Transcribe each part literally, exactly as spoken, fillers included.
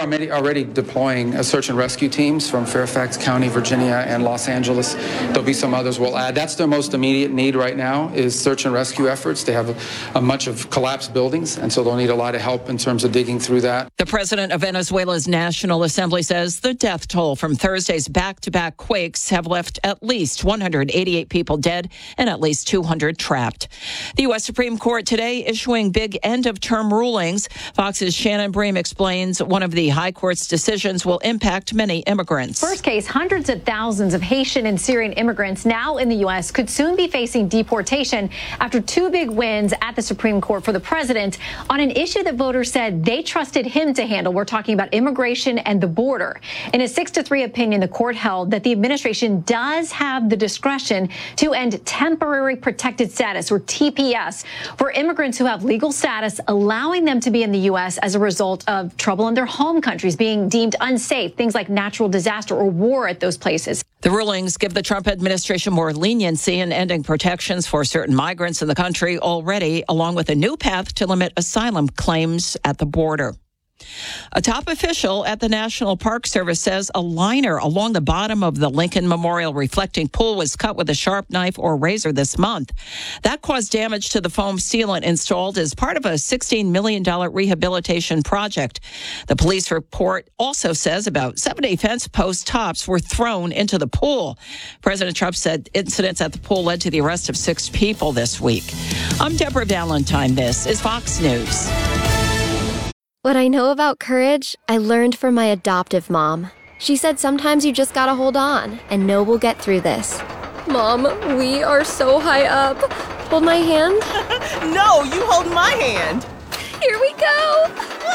already, already deploying uh, search and rescue teams from Fairfax County, Virginia, and Los Angeles. There'll be some others we'll add. That's their most immediate need right now is search and rescue efforts. They have a, a much of collapsed buildings, and so they'll need a lot of help in terms of digging through that. The president of Venezuela's National Assembly says the death toll from Thursday's back-to-back quakes have left at least one hundred eighty-eight people dead and at least two hundred trapped. The U S Supreme Court today issuing big end-of-term rulings. Fox's Shannon Bream explains one of the high court's decisions will impact many immigrants. First case, hundreds of thousands of Haitian and Syrian immigrants now in the U S could soon be facing deportation after two big wins at the Supreme Court for the president on an issue that voters said they trusted him to handle. We're talking about immigration and the border. In a six to three opinion, the court held that the administration does have the discretion to end temporary protected status, or T P S, for immigrants who have legal status, allowing them to be in the U S as a result of trouble in their home countries, being deemed unsafe, things like natural disaster or war at those places. The rulings give the Trump administration more leniency in ending protections for certain migrants in the country already, along with a new path to limit asylum claims at the border. A top official at the National Park Service says a liner along the bottom of the Lincoln Memorial reflecting pool was cut with a sharp knife or razor this month. That caused damage to the foam sealant installed as part of a sixteen million dollars rehabilitation project. The police report also says about seventy fence post tops were thrown into the pool. President Trump said incidents at the pool led to the arrest of six people this week. I'm Deborah Valentine. This is Fox News. What I know about courage, I learned from my adoptive mom. She said sometimes you just gotta hold on and know we'll get through this. Mom, we are so high up. Hold my hand. No, you hold my hand. Here we go.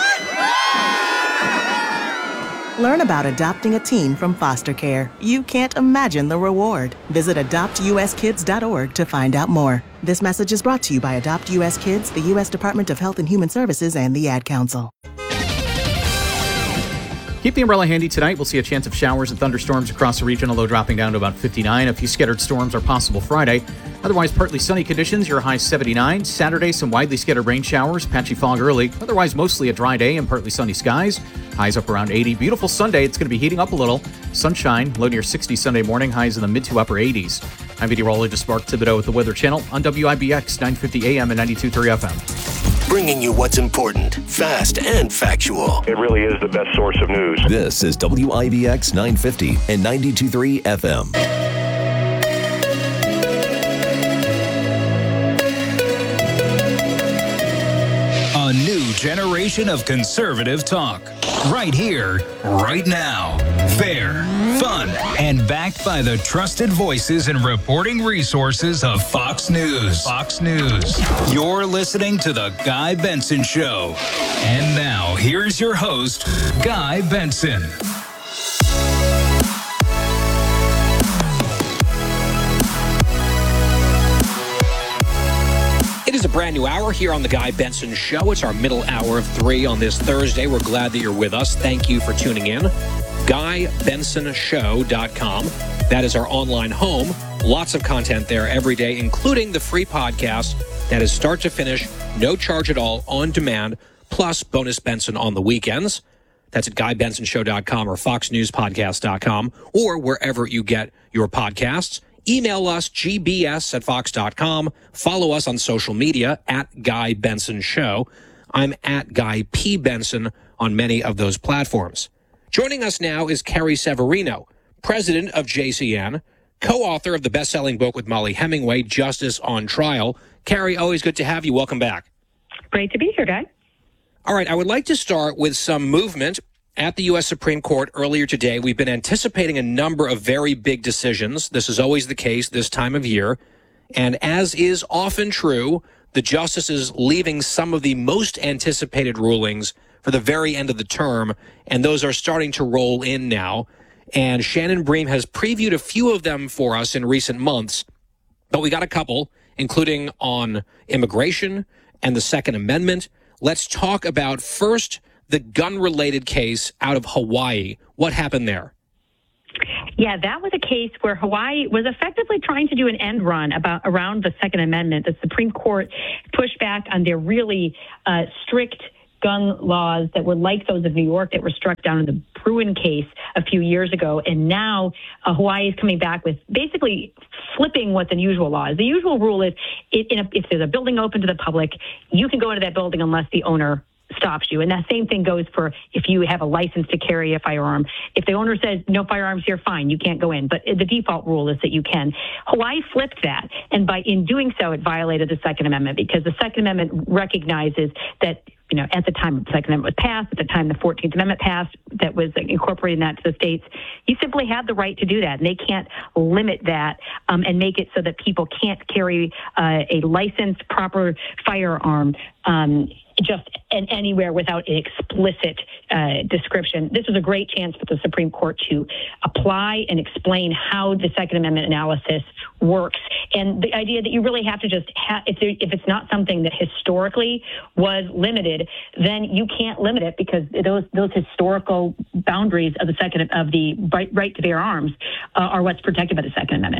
Learn about adopting a teen from foster care. You can't imagine the reward. Visit adopt u s kids dot org to find out more. This message is brought to you by Adopt U S Kids, the U S Department of Health and Human Services, and the Ad Council. Keep the umbrella handy tonight. We'll see a chance of showers and thunderstorms across the region, a low dropping down to about fifty-nine. A few scattered storms are possible Friday. Otherwise, partly sunny conditions, your high seventy-nine. Saturday, some widely scattered rain showers, patchy fog early. Otherwise, mostly a dry day and partly sunny skies. Highs up around eighty. Beautiful Sunday. It's going to be heating up a little. Sunshine, low near sixty Sunday morning. Highs in the mid to upper eighties. I'm meteorologist Mark Thibodeau with the Weather Channel on W I B X nine fifty A M and ninety-two point three F M. Bringing you what's important, fast, and factual. It really is the best source of news. This is W I B X nine fifty and ninety-two point three F M. A new generation of conservative talk. Right here, right now. Fair, fun, and backed by the trusted voices and reporting resources of Fox News. Fox News. You're listening to The Guy Benson Show. And now, here's your host, Guy Benson. It is a brand new hour here on The Guy Benson Show. It's our middle hour of three on this Thursday. We're glad that you're with us. Thank you for tuning in. guy benson show dot com. That is our online home. Lots of content there every day, including the free podcast that is start to finish, no charge at all, on demand, plus bonus Benson on the weekends. That's at guy benson show dot com or fox news podcast dot com or wherever you get your podcasts. Email us, g b s at fox dot com. Follow us on social media, at Guy Benson Show. I'm at Guy P. Benson on many of those platforms. Joining us now is Carrie Severino, president of J C N, co-author of the best-selling book with Molly Hemingway, Justice on Trial. Carrie, always good to have you. Welcome back. Great to be here, Guy. All right, I would like to start with some movement at the U S Supreme Court earlier today. We've been anticipating a number of very big decisions. This is always the case this time of year. And as is often true, the justices leaving some of the most anticipated rulings for the very end of the term, and those are starting to roll in now. And Shannon Bream has previewed a few of them for us in recent months, but we got a couple, including on immigration and the Second Amendment. Let's talk about first the gun-related case out of Hawaii. What happened there? Yeah, that was a case where Hawaii was effectively trying to do an end run about around the Second Amendment. The Supreme Court pushed back on their really uh, strict gun laws that were like those of New York that were struck down in the Bruin case a few years ago. And now uh, Hawaii is coming back with basically flipping what the usual law is. The usual rule is it, in a, if there's a building open to the public, you can go into that building unless the owner stops you. And that same thing goes for if you have a license to carry a firearm. If the owner says no firearms here, fine, you can't go in. But the default rule is that you can. Hawaii flipped that. And by in doing so, it violated the Second Amendment because the Second Amendment recognizes that, you know, at the time the Second Amendment was passed, at the time the fourteenth Amendment passed, that was incorporating that to the states, you simply have the right to do that. And they can't limit that um, and make it so that people can't carry uh, a licensed, proper firearm um, just in anywhere without an explicit uh, description. This was a great chance for the Supreme Court to apply and explain how the Second Amendment analysis works. And the idea that you really have to just have, if, there, if it's not something that historically was limited, then you can't limit it because those those historical boundaries of the second of the right, right to bear arms uh, are what's protected by the Second Amendment.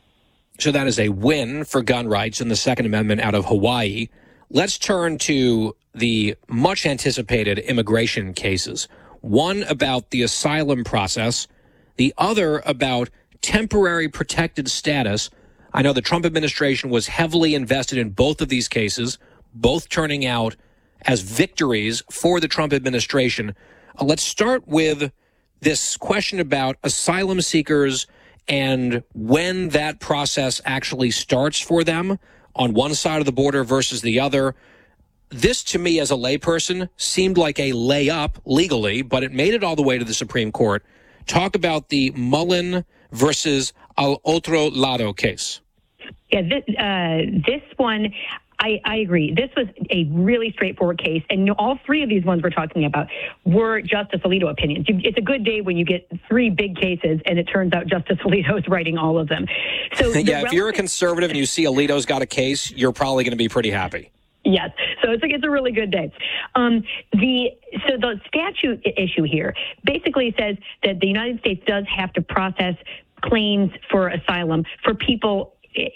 So that is a win for gun rights in the Second Amendment out of Hawaii. Let's turn to the much anticipated immigration cases. One about the asylum process, the other about temporary protected status. I know the Trump administration was heavily invested in both of these cases, both turning out as victories for the Trump administration. Uh, let's start with this question about asylum seekers and when that process actually starts for them on one side of the border versus the other. This, to me, as a layperson, seemed like a layup legally, but it made it all the way to the Supreme Court. Talk about the Mullen versus Al Otro Lado case. Yeah, this, uh, this one, I, I agree. This was a really straightforward case, and all three of these ones we're talking about were Justice Alito opinions. It's a good day when you get three big cases, and it turns out Justice Alito is writing all of them. So yeah, relative- if you're a conservative and you see Alito's got a case, you're probably going to be pretty happy. Yes, so it's a, it's a really good day. Um, the so the statute issue here basically says that the United States does have to process claims for asylum for people,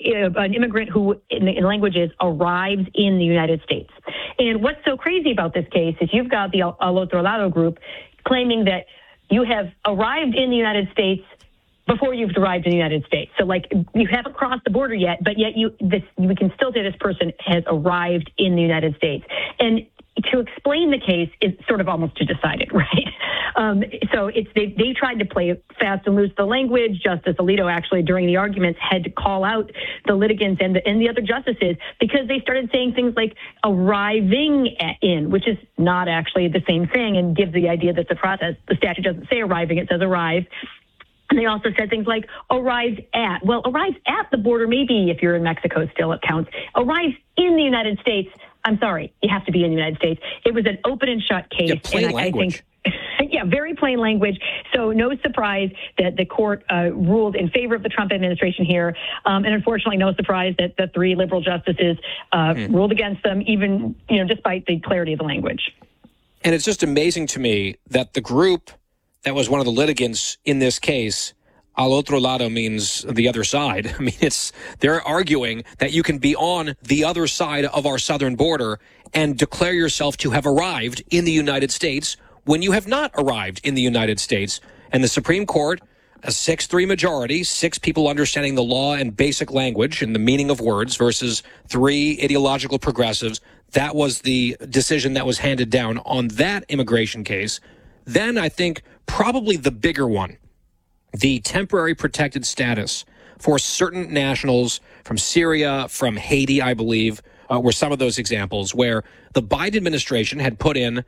an immigrant who, in the in languages, arrives in the United States. And what's so crazy about this case is you've got the Al Otro Lado group claiming that you have arrived in the United States before you've arrived in the United States. So, like, you haven't crossed the border yet, but yet you this we can still say this person has arrived in the United States. And to explain the case is sort of almost to decide it, right? Um, so it's they, they tried to play fast and loose the language. Justice Alito actually, during the arguments, had to call out the litigants and the, and the other justices because they started saying things like arriving in, which is not actually the same thing and gives the idea that the process, the statute doesn't say arriving, it says arrive. And they also said things like arrived at. Well, arrives at the border, maybe if you're in Mexico still it counts. Arrives in the United States, I'm sorry, you have to be in the United States. It was an open and shut case. Yeah, plain and I, language. I think, yeah, very plain language. So no surprise that the court uh, ruled in favor of the Trump administration here. Um, and unfortunately, no surprise that the three liberal justices uh, mm. ruled against them, even, you know, despite the clarity of the language. And it's just amazing to me that the group that was one of the litigants in this case, Al Otro Lado means the other side. I mean, it's they're arguing that you can be on the other side of our southern border and declare yourself to have arrived in the United States when you have not arrived in the United States. And the Supreme Court, a six three majority, six people understanding the law and basic language and the meaning of words versus three ideological progressives, that was the decision that was handed down on that immigration case. Then I think probably the bigger one, the temporary protected status for certain nationals from Syria, from Haiti, I believe, uh, were some of those examples where the Biden administration had put in,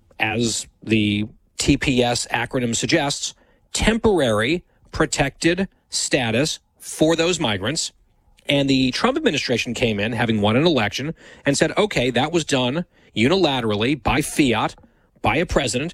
as the T P S acronym suggests, temporary protected status for those migrants. And the Trump administration came in, having won an election, and said, okay, that was done unilaterally by fiat, by a president.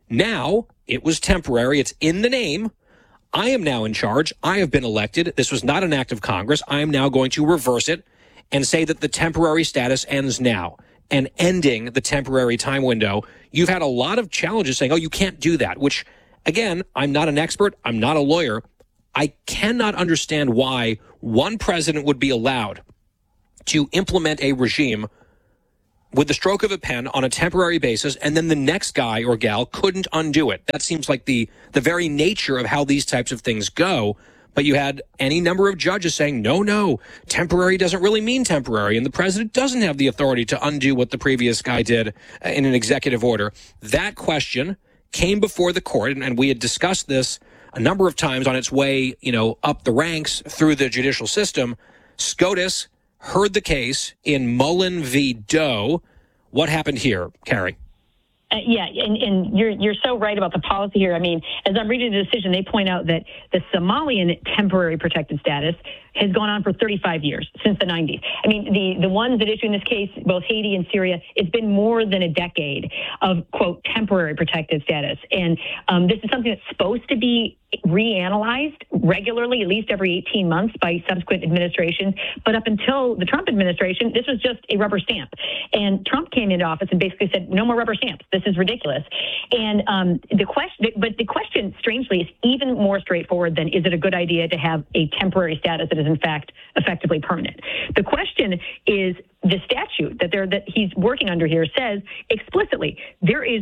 Now it was temporary. It's in the name. I am now in charge. I have been elected. This was not an act of Congress. I am now going to reverse it and say that the temporary status ends now, and ending the temporary time window. You've had a lot of challenges saying, oh, you can't do that, which, again, I'm not an expert. I'm not a lawyer. I cannot understand why one president would be allowed to implement a regime with the stroke of a pen on a temporary basis, and then the next guy or gal couldn't undo it. That seems like the, the very nature of how these types of things go. But you had any number of judges saying, no, no, temporary doesn't really mean temporary, and the president doesn't have the authority to undo what the previous guy did in an executive order. That question came before the court, and, and we had discussed this a number of times on its way, you know, up the ranks through the judicial system. SCOTUS heard the case in Mullen v. Doe. What happened here, Carrie? Uh, yeah, and, and you're you're so right about the policy here. I mean, as I'm reading the decision, they point out that the Somalian temporary protected status has gone on for thirty-five years, since the nineties. I mean, the, the ones that issue in this case, both Haiti and Syria, it's been more than a decade of, quote, temporary protected status. And um, this is something that's supposed to be reanalyzed regularly, at least every eighteen months by subsequent administrations. But up until the Trump administration, this was just a rubber stamp. And Trump came into office and basically said, no more rubber stamps. This is ridiculous. And um, the question, but the question, strangely, is even more straightforward than, is it a good idea to have a temporary status that is in fact effectively permanent? The question is, the statute that they're, that he's working under here says explicitly there is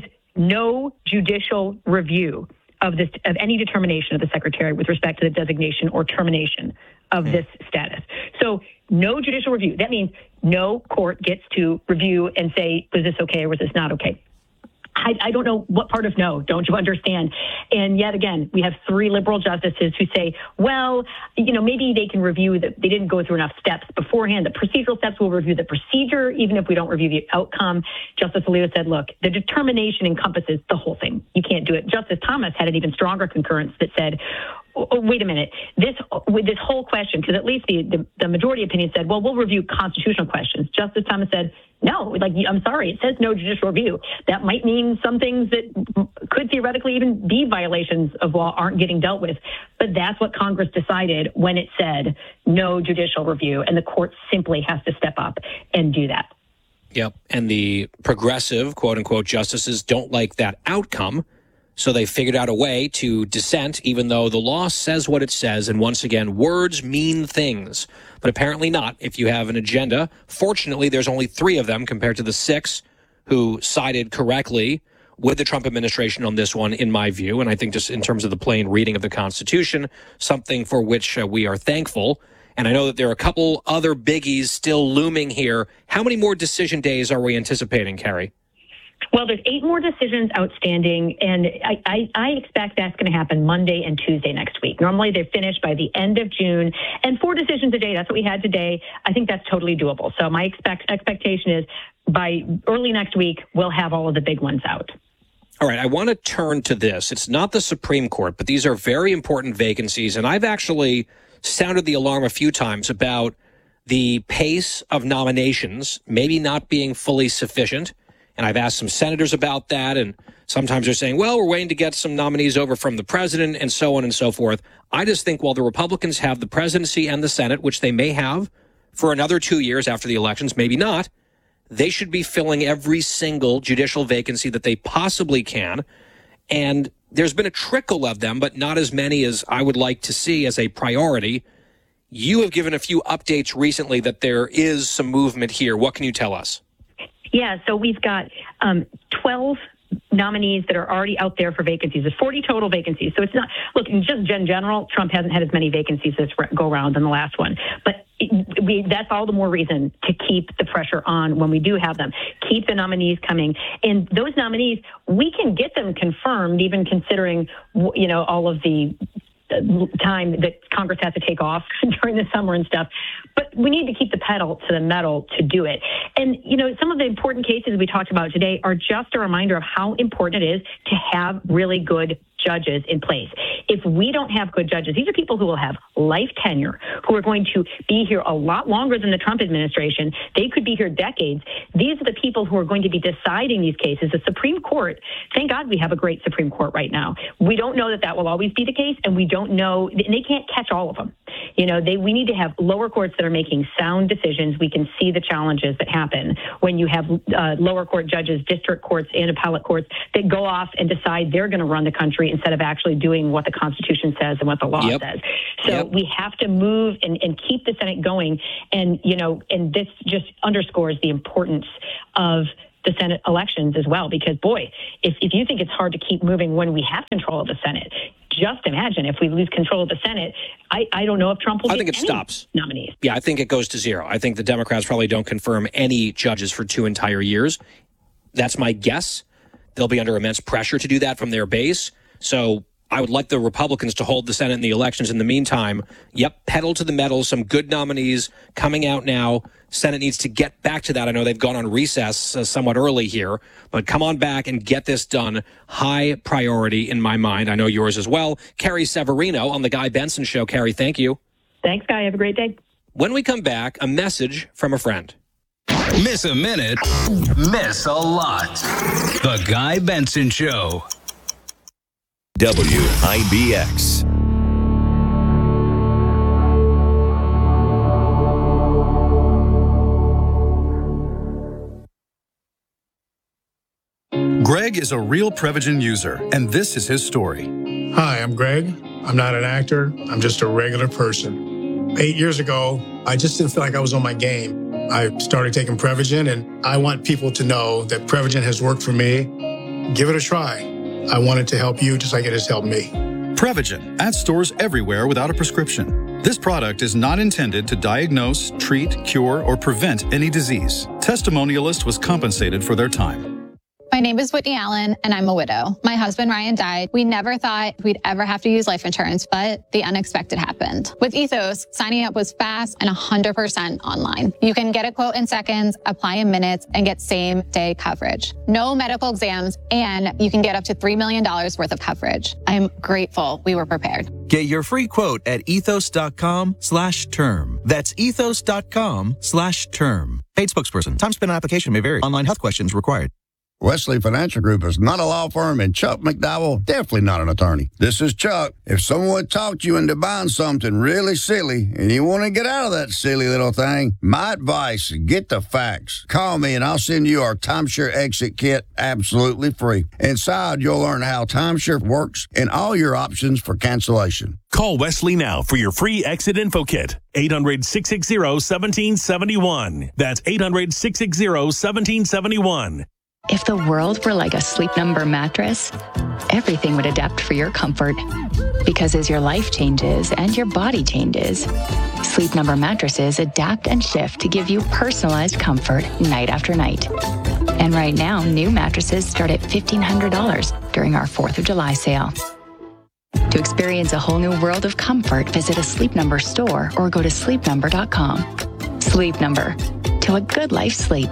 no judicial review of this, of any determination of the secretary with respect to the designation or termination of this status. So no judicial review. That means no court gets to review and say, was this okay or was this not okay? I, I don't know what part of no, don't you understand? And yet again, we have three liberal justices who say, well, you know, maybe they can review that they didn't go through enough steps beforehand. The procedural steps will review the procedure, even if we don't review the outcome. Justice Alito said, look, the determination encompasses the whole thing. You can't do it. Justice Thomas had an even stronger concurrence that said, oh, wait a minute, this with this whole question, because at least the, the, the majority opinion said, well, we'll review constitutional questions. Justice Thomas said, no, like, I'm sorry, it says no judicial review. That might mean some things that could theoretically even be violations of law aren't getting dealt with. But that's what Congress decided when it said no judicial review, and the court simply has to step up and do that. Yep. And the progressive, quote unquote, justices don't like that outcome. So they figured out a way to dissent, even though the law says what it says. And once again, words mean things, but apparently not if you have an agenda. Fortunately, there's only three of them compared to the six who sided correctly with the Trump administration on this one, in my view. And I think just in terms of the plain reading of the Constitution, something for which uh, we are thankful. And I know that there are a couple other biggies still looming here. How many more decision days are we anticipating, Carrie? Well, there's eight more decisions outstanding, and I, I, I expect that's going to happen Monday and Tuesday next week. Normally, they're finished by the end of June, and four decisions a day. That's what we had today. I think that's totally doable. So my expect, expectation is by early next week, we'll have all of the big ones out. All right, I want to turn to this. It's not the Supreme Court, but these are very important vacancies, and I've actually sounded the alarm a few times about the pace of nominations maybe not being fully sufficient. And I've asked some senators about that, and sometimes they're saying, well, we're waiting to get some nominees over from the president and so on and so forth. I just think while the Republicans have the presidency and the Senate, which they may have for another two years after the elections, maybe not, they should be filling every single judicial vacancy that they possibly can. And there's been a trickle of them, but not as many as I would like to see as a priority. You have given a few updates recently that there is some movement here. What can you tell us? Yeah, so we've got um, twelve nominees that are already out there for vacancies. There's forty total vacancies. So it's not, look, in just in general, Trump hasn't had as many vacancies this go around than the last one. But it, we, that's all the more reason to keep the pressure on when we do have them. Keep the nominees coming. And those nominees, we can get them confirmed, even considering, you know, all of the time that Congress has to take off during the summer and stuff. But we need to keep the pedal to the metal to do it. And, you know, some of the important cases we talked about today are just a reminder of how important it is to have really good judges in place. If we don't have good judges, these are people who will have life tenure, who are going to be here a lot longer than the Trump administration. They could be here decades. These are the people who are going to be deciding these cases. The Supreme Court, thank God we have a great Supreme Court right now. We don't know that that will always be the case, and we don't know, and they can't catch all of them. You know, they we need to have lower courts that are making sound decisions. We can see the challenges that happen when you have uh, lower court judges, district courts, and appellate courts that go off and decide they're going to run the country instead of actually doing what the Constitution says and what the law Yep. says. So Yep. we have to move and, and keep the Senate going. And, you know, and this just underscores the importance of the Senate elections as well, because boy, if, if you think it's hard to keep moving when we have control of the Senate, just imagine if we lose control of the Senate. I, I don't know if Trump will I get think it any stops. nominees. Yeah, I think it goes to zero. I think the Democrats probably don't confirm any judges for two entire years. That's my guess. They'll be under immense pressure to do that from their base. So I would like the Republicans to hold the Senate in the elections. In the meantime, yep, pedal to the metal, some good nominees coming out now. Senate needs to get back to that. I know they've gone on recess uh, somewhat early here, but come on back and get this done. High priority in my mind. I know yours as well. Carrie Severino on the Guy Benson Show. Carrie, thank you. Thanks, Guy. Have a great day. When we come back, a message from a friend. Miss a minute, miss a lot. The Guy Benson Show. W I B X. Greg is a real Prevagen user, and this is his story. Hi, I'm Greg. I'm not an actor. I'm just a regular person. Eight years ago, I just didn't feel like I was on my game. I started taking Prevagen, and I want people to know that Prevagen has worked for me. Give it a try. I want it to help you just like it has helped me. Prevagen, at stores everywhere without a prescription. This product is not intended to diagnose, treat, cure, or prevent any disease. Testimonialist was compensated for their time. My name is Whitney Allen, and I'm a widow. My husband, Ryan, died. We never thought we'd ever have to use life insurance, but the unexpected happened. With Ethos, signing up was fast and one hundred percent online. You can get a quote in seconds, apply in minutes, and get same-day coverage. No medical exams, and you can get up to three million dollars worth of coverage. I'm grateful we were prepared. Get your free quote at ethos.com slash term. That's ethos.com slash term. Paid spokesperson. Time spent on application may vary. Online health questions required. Wesley Financial Group is not a law firm, and Chuck McDowell, definitely not an attorney. This is Chuck. If someone talked you into buying something really silly and you want to get out of that silly little thing, my advice, get the facts. Call me and I'll send you our timeshare exit kit absolutely free. Inside, you'll learn how timeshare works and all your options for cancellation. Call Wesley now for your free exit info kit. eight hundred, six six zero, one seven seven one. That's eight hundred, six six zero, one seven seven one. If the world were like a Sleep Number mattress, everything would adapt for your comfort. Because as your life changes and your body changes, Sleep Number mattresses adapt and shift to give you personalized comfort night after night. And right now, new mattresses start at fifteen hundred dollars during our fourth of July sale. To experience a whole new world of comfort, visit a Sleep Number store or go to sleep number dot com. Sleep Number. To a good life sleep.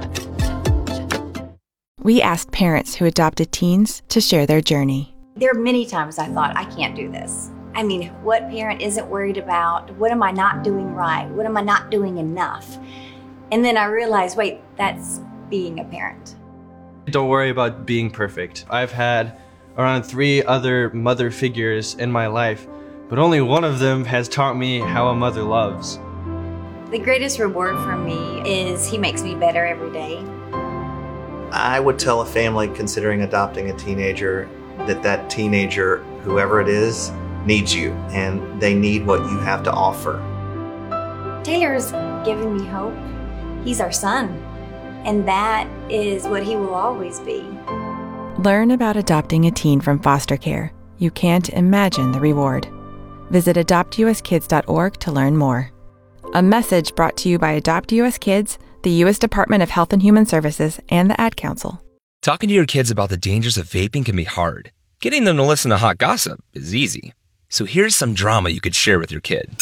We asked parents who adopted teens to share their journey. There are many times I thought, I can't do this. I mean, what parent isn't worried about? What am I not doing right? What am I not doing enough? And then I realized, wait, that's being a parent. Don't worry about being perfect. I've had around three other mother figures in my life, but only one of them has taught me how a mother loves. The greatest reward for me is he makes me better every day. I would tell a family considering adopting a teenager that that teenager, whoever it is, needs you, and they need what you have to offer. Taylor's given me hope. He's our son, and that is what he will always be. Learn about adopting a teen from foster care. You can't imagine the reward. Visit adopt u s kids dot org to learn more. A message brought to you by Adopt U S Kids, the U S Department of Health and Human Services, and the Ad Council. Talking to your kids about the dangers of vaping can be hard. Getting them to listen to hot gossip is easy. So here's some drama you could share with your kid.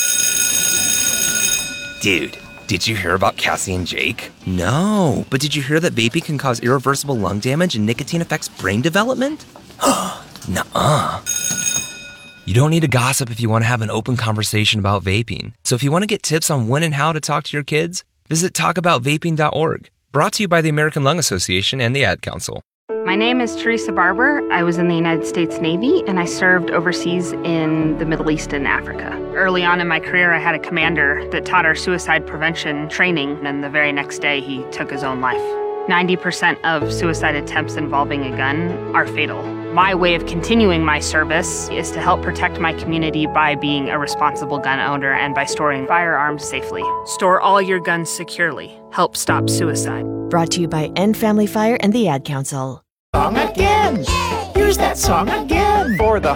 Dude, did you hear about Cassie and Jake? No, but did you hear that vaping can cause irreversible lung damage and nicotine affects brain development? Nuh-uh. You don't need to gossip if you want to have an open conversation about vaping. So if you want to get tips on when and how to talk to your kids, visit talk about vaping dot org. Brought to you by the American Lung Association and the Ad Council. My name is Teresa Barber. I was in the United States Navy, and I served overseas in the Middle East and Africa. Early on in my career, I had a commander that taught our suicide prevention training, and the very next day he took his own life. ninety percent of suicide attempts involving a gun are fatal. My way of continuing my service is to help protect my community by being a responsible gun owner and by storing firearms safely. Store all your guns securely. Help stop suicide. Brought to you by End Family Fire and the Ad Council. Song again! Here's that song again! For the